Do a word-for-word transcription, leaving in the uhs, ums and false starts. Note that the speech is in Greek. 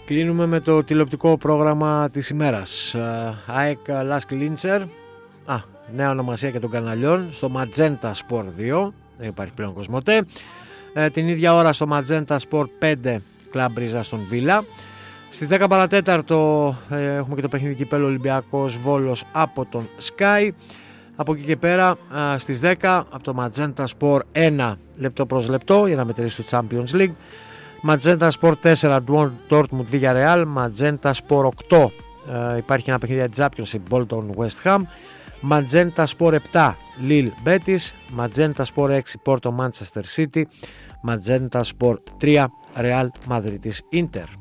Κλείνουμε με το τηλεοπτικό πρόγραμμα της ημέρας. ΑΕΚ Λάσκ Λίντσερ, α, νέα ονομασία και των καναλιών, στο Magenta Sport δύο, δεν υπάρχει πλέον Κοσμοτέ. Ε, την ίδια ώρα στο Magenta Sport πέντε, Κλαμπ Μπρίζα στον Βίλα. Στις δέκα παρά τέταρτο ε, έχουμε και το παιχνίδι κυπέλλου Ολυμπιακός Βόλος από τον Sky. Από εκεί και πέρα ε, στις δέκα από το Magenta Sport ένα, λεπτό προς λεπτό για να μετρήσει το Champions League. Magenta Sport τέσσερα, Dortmund Villarreal. Magenta Sport οκτώ, ε, υπάρχει ένα παιχνίδι για Championship, Bolton West Ham. Magenta Sport επτά, Lille Betis. Magenta Sport έξι, Porto Manchester City. Magenta Sport τρία, Real Madrid Inter.